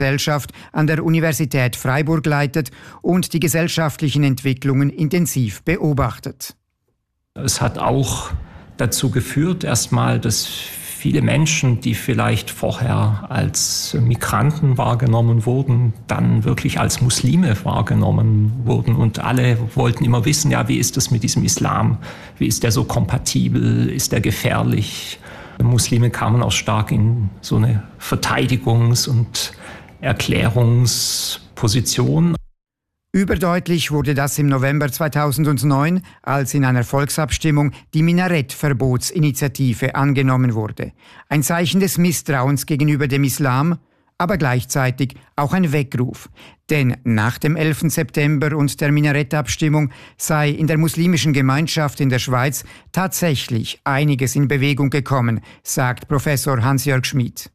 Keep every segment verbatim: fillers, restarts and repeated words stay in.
Gesellschaft an der Universität Freiburg leitet und die gesellschaftlichen Entwicklungen intensiv beobachtet. Es hat auch dazu geführt, erstmal, dass viele Menschen, die vielleicht vorher als Migranten wahrgenommen wurden, dann wirklich als Muslime wahrgenommen wurden. Und alle wollten immer wissen, ja, wie ist das mit diesem Islam? Wie ist der so kompatibel? Ist der gefährlich? Muslime kamen auch stark in so eine Verteidigungs- und Erklärungsposition. Überdeutlich wurde das im November zweitausendneun, als in einer Volksabstimmung die Minarettverbotsinitiative angenommen wurde. Ein Zeichen des Misstrauens gegenüber dem Islam, aber gleichzeitig auch ein Weckruf. Denn nach dem elften September und der Minarettabstimmung sei in der muslimischen Gemeinschaft in der Schweiz tatsächlich einiges in Bewegung gekommen, sagt Professor Hans-Jörg Schmid.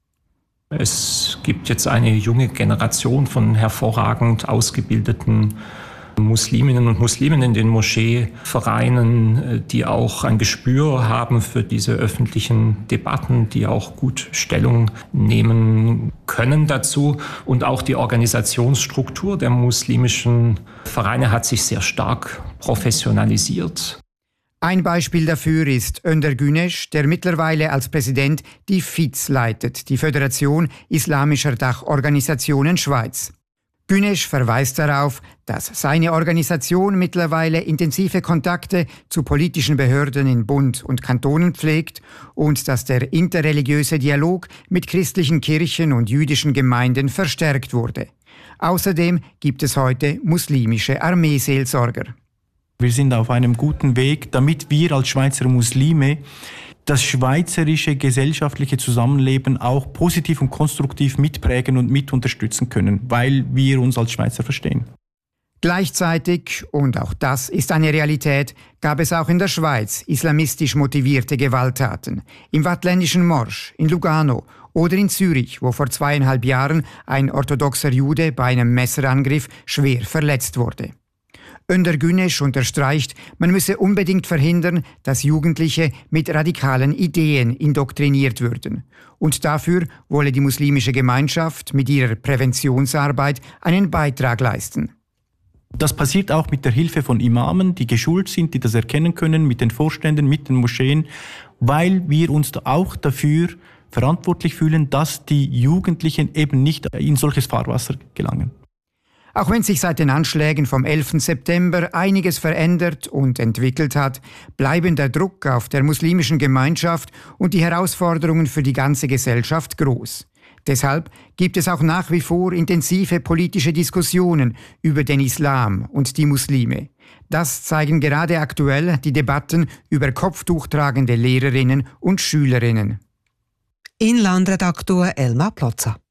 Es gibt jetzt eine junge Generation von hervorragend ausgebildeten Musliminnen und Muslimen in den Moscheevereinen, die auch ein Gespür haben für diese öffentlichen Debatten, die auch gut Stellung nehmen können dazu. Und auch die Organisationsstruktur der muslimischen Vereine hat sich sehr stark professionalisiert. Ein Beispiel dafür ist Önder Güneş, der mittlerweile als Präsident die F I Z leitet, die Föderation Islamischer Dachorganisationen Schweiz. Güneş verweist darauf, dass seine Organisation mittlerweile intensive Kontakte zu politischen Behörden in Bund und Kantonen pflegt und dass der interreligiöse Dialog mit christlichen Kirchen und jüdischen Gemeinden verstärkt wurde. Außerdem gibt es heute muslimische Armeeseelsorger. Wir sind auf einem guten Weg, damit wir als Schweizer Muslime das schweizerische gesellschaftliche Zusammenleben auch positiv und konstruktiv mitprägen und mit unterstützen können, weil wir uns als Schweizer verstehen. Gleichzeitig, und auch das ist eine Realität, gab es auch in der Schweiz islamistisch motivierte Gewalttaten. Im waadtländischen Morsch, in Lugano oder in Zürich, wo vor zweieinhalb Jahren ein orthodoxer Jude bei einem Messerangriff schwer verletzt wurde. Önder Güneş unterstreicht, man müsse unbedingt verhindern, dass Jugendliche mit radikalen Ideen indoktriniert würden. Und dafür wolle die muslimische Gemeinschaft mit ihrer Präventionsarbeit einen Beitrag leisten. Das passiert auch mit der Hilfe von Imamen, die geschult sind, die das erkennen können, mit den Vorständen, mit den Moscheen, weil wir uns auch dafür verantwortlich fühlen, dass die Jugendlichen eben nicht in solches Fahrwasser gelangen. Auch wenn sich seit den Anschlägen vom elften September einiges verändert und entwickelt hat, bleiben der Druck auf der muslimischen Gemeinschaft und die Herausforderungen für die ganze Gesellschaft groß. Deshalb gibt es auch nach wie vor intensive politische Diskussionen über den Islam und die Muslime. Das zeigen gerade aktuell die Debatten über kopftuchtragende Lehrerinnen und Schülerinnen. Inlandredaktor Elmar Plotza.